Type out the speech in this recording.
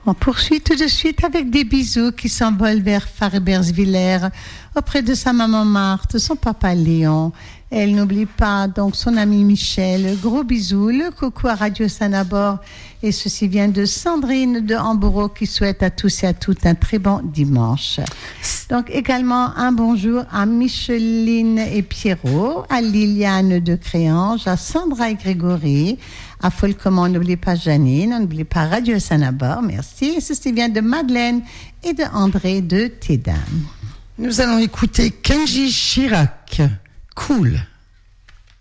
On poursuit tout de suite avec des bisous qui s'envolent vers Farebersviller auprès de sa maman Marthe, son papa Léon. Elle n'oublie pas donc son ami Michel. Gros bisous, le coucou à Radio Sanabor. Et ceci vient de Sandrine de Hambourg qui souhaite à tous et à toutes un très bon dimanche. Donc également un bonjour à Micheline et Pierrot, à Liliane de Créange, à Sandra et Grégory, à Folcomont, n'oubliez pas Janine, n'oubliez pas Radio Sanabor, merci. Et ceci vient de Madeleine et de André de Tédam. Nous allons écouter Kenji Chirac. Cool.